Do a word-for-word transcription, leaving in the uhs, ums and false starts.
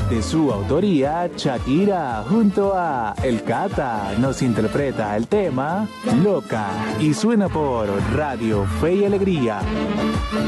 De su autoría, Shakira junto a El Cata nos interpreta el tema Loca y suena por Radio Fe y Alegría.